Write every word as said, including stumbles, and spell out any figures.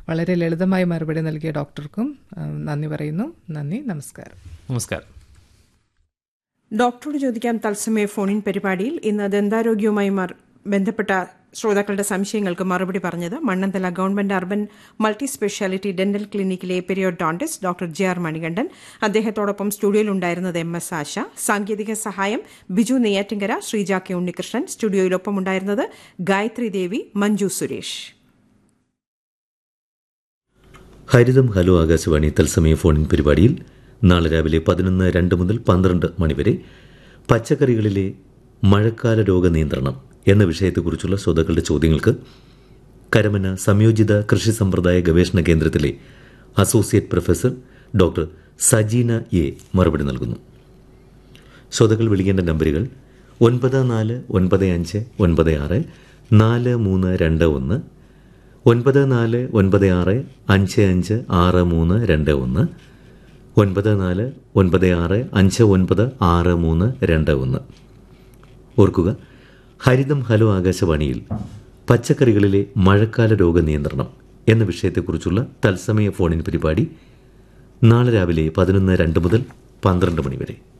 വളരെ ലളിതമായി മറുപടി നൽകിയ ഡോക്ടർക്കും നന്ദി പറയുന്നു. നന്ദി, നമസ്കാരം. നമസ്കാരം. ഡോക്ടറോട് ചോദിക്കാം തത്സമയ ഫോണിൻ പരിപാടിയിൽ ഇന്ന് ദന്താരോഗ്യവുമായി ബന്ധപ്പെട്ട ശ്രോതാക്കളുടെ സംശയങ്ങൾക്ക് മറുപടി പറഞ്ഞത് Mannanthala government urban multi speciality dental ക്ലിനിക്കിലെ periodontist doctor J R Manikandan. അദ്ദേഹത്തോടൊപ്പം സ്റ്റുഡിയോയിലുണ്ടായിരുന്നത് എം എസ് ആശ. സാങ്കേതിക സഹായം ബിജു നെയ്യാറ്റിങ്കര, ശ്രീജ കെ ഉണ്ണികൃഷ്ണൻ. സ്റ്റുഡിയോയിലൊപ്പമുണ്ടായിരുന്നത് ഗായത്രി ദേവി, മഞ്ജു സുരേഷ്. ഹരിതം ഹലോ ആകാശവാണി തത്സമയ ഫോണിൻ പരിപാടിയിൽ നാളെ രാവിലെ പതിനൊന്ന് രണ്ട് മുതൽ പന്ത്രണ്ട് മണിവരെ പച്ചക്കറികളിലെ മഴക്കാല രോഗനിയന്ത്രണം എന്ന വിഷയത്തെക്കുറിച്ചുള്ള ശ്രോതാക്കളുടെ ചോദ്യങ്ങൾക്ക് കരമന സംയോജിത കൃഷി സമ്പ്രദായ ഗവേഷണ കേന്ദ്രത്തിലെ associate professor doctor Sajina A മറുപടി നൽകുന്നു. ശ്രോതാക്കൾ വിളിക്കേണ്ട നമ്പറുകൾ ഒൻപത് നാല് ഒൻപത് അഞ്ച് ഒൻപത് ആറ് നാല് മൂന്ന് രണ്ട് ഒന്ന്, ഒൻപത് നാല് ഒൻപത് ആറ് അഞ്ച് അഞ്ച് ആറ് മൂന്ന് രണ്ട് ഒന്ന്, ഒൻപത് നാല് ഒൻപത് ആറ് അഞ്ച് ഒൻപത് ആറ് മൂന്ന് രണ്ട് ഒന്ന്. ഓർക്കുക, ഹരിതം ഹലോ ആകാശവാണിയിൽ പച്ചക്കറികളിലെ മഴക്കാല രോഗനിയന്ത്രണം എന്ന വിഷയത്തെക്കുറിച്ചുള്ള തത്സമയ ഫോണിൻ പരിപാടി നാളെ രാവിലെ പതിനൊന്ന് രണ്ട് മുതൽ പന്ത്രണ്ട് മണിവരെ.